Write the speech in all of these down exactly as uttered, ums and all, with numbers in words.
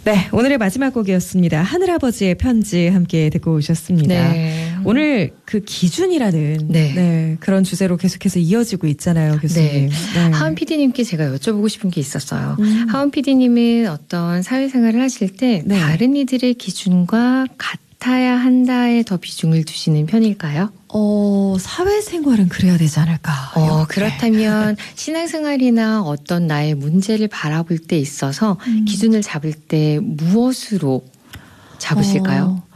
네, 오늘의 마지막 곡이었습니다. 하늘아버지의 편지 함께 듣고 오셨습니다. 네. 오늘 그 기준이라는 네. 네, 그런 주제로 계속해서 이어지고 있잖아요, 교수님. 네. 네. 하은 피디님께 제가 여쭤보고 싶은 게 있었어요. 음. 하은 피디님은 어떤 사회생활을 하실 때 네. 다른 이들의 기준과 같아야 한다에 더 비중을 두시는 편일까요? 어, 사회생활은 그래야 되지 않을까. 어, 그렇다면 신앙생활이나 어떤 나의 문제를 바라볼 때 있어서 음. 기준을 잡을 때 무엇으로 잡으실까요? 어,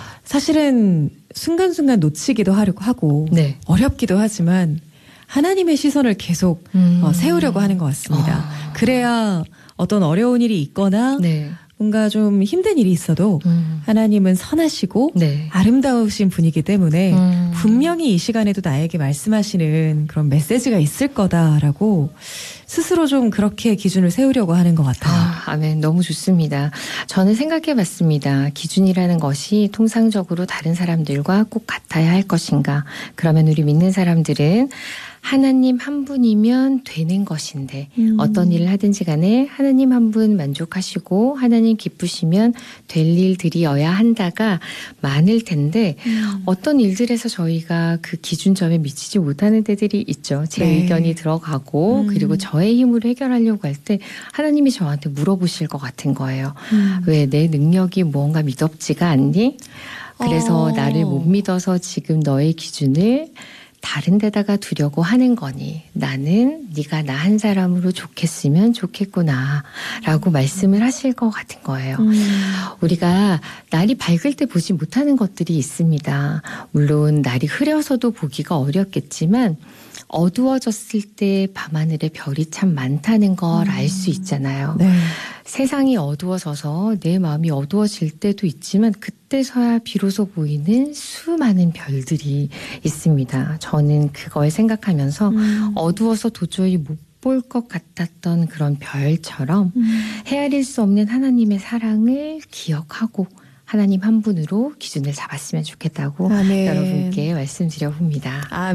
사실은 순간순간 놓치기도 하려고 하고 네. 어렵기도 하지만 하나님의 시선을 계속 음. 어, 세우려고 하는 것 같습니다. 아. 그래야 어떤 어려운 일이 있거나 네. 뭔가 좀 힘든 일이 있어도 음. 하나님은 선하시고 네. 아름다우신 분이기 때문에 음. 분명히 이 시간에도 나에게 말씀하시는 그런 메시지가 있을 거다라고 스스로 좀 그렇게 기준을 세우려고 하는 것 같아요. 아, 아멘. 너무 좋습니다. 저는 생각해 봤습니다. 기준이라는 것이 통상적으로 다른 사람들과 꼭 같아야 할 것인가. 그러면 우리 믿는 사람들은 하나님 한 분이면 되는 것인데 음. 어떤 일을 하든지 간에 하나님 한 분 만족하시고 하나님 기쁘시면 될 일들이어야 한다가 많을 텐데 음. 어떤 일들에서 저희가 그 기준점에 미치지 못하는 때들이 있죠. 제 네. 의견이 들어가고 음. 그리고 저의 힘으로 해결하려고 할 때 하나님이 저한테 물어보실 것 같은 거예요. 음. 왜 내 능력이 무언가 믿업지가 않니? 그래서 어. 나를 못 믿어서 지금 너의 기준을 다른 데다가 두려고 하는 거니 나는 네가 나 한 사람으로 좋겠으면 좋겠구나 라고 말씀을 하실 것 같은 거예요. 음. 우리가 날이 밝을 때 보지 못하는 것들이 있습니다. 물론 날이 흐려서도 보기가 어렵겠지만 어두워졌을 때 밤하늘에 별이 참 많다는 걸 알 수 있잖아요. 네. 세상이 어두워져서 내 마음이 어두워질 때도 있지만 그때서야 비로소 보이는 수많은 별들이 있습니다. 저는 그걸 생각하면서 음. 어두워서 도저히 못 볼 것 같았던 그런 별처럼 음. 헤아릴 수 없는 하나님의 사랑을 기억하고 하나님 한 분으로 기준을 잡았으면 좋겠다고 아멘. 여러분께 말씀드려 봅니다. 아멘.